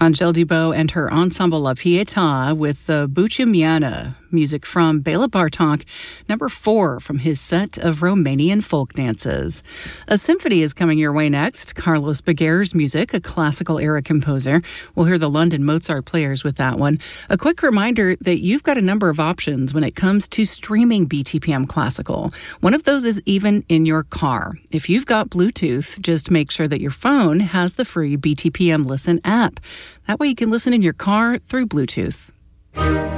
Angèle Dubot and her Ensemble La Pietà with the Bucimiana, music from Bela Bartok, number 4 from his set of Romanian folk dances. A symphony is coming your way next. Carlos Baguer's music, a classical era composer. We'll hear the London Mozart Players with that one. A quick reminder that you've got a number of options when it comes to streaming BTPM Classical. One of those is even in your car. If you've got Bluetooth, just make sure that your phone has the free BTPM Listen app. That way you can listen in your car through Bluetooth.